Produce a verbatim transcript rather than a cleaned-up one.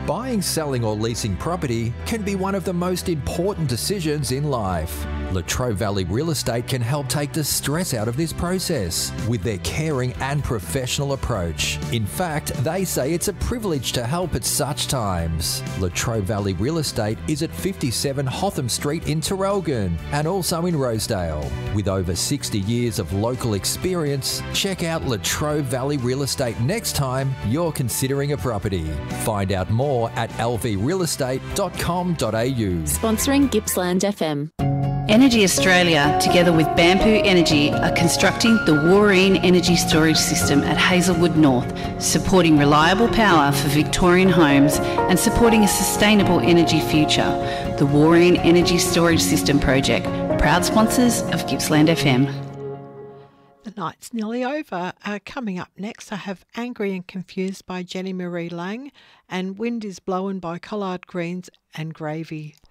Buying, selling or leasing property can be one of the most important decisions in life. Latrobe Valley Real Estate can help take the stress out of this process with their caring and professional approach. In fact, they say it's a privilege to help at such times. Latrobe Valley Real Estate is at fifty-seven Hotham Street in Terrelgan and also in Rosedale. With over sixty years of local experience, check out Latrobe Valley Real Estate next time you're considering a property. Find out more at l v real estate dot com dot a u. Sponsoring Gippsland F M. Energy Australia, together with Bamboo Energy, are constructing the Wooreen Energy Storage System at Hazelwood North, supporting reliable power for Victorian homes and supporting a sustainable energy future. The Wooreen Energy Storage System project, proud sponsors of Gippsland F M. The night's nearly over. Uh, coming up next, I have Angry and Confused by Jenny Marie Lang and Wind is Blowin' by Collard Greens and Gravy.